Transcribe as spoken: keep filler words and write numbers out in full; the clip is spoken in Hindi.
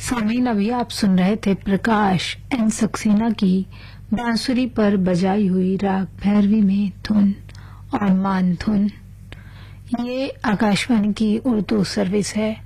सामीन, अभी आप सुन रहे थे प्रकाश एन सक्सेना की बांसुरी पर बजाई हुई राग भैरवी में धुन और मान धुन। ये आकाशवाणी की उर्दू सर्विस है।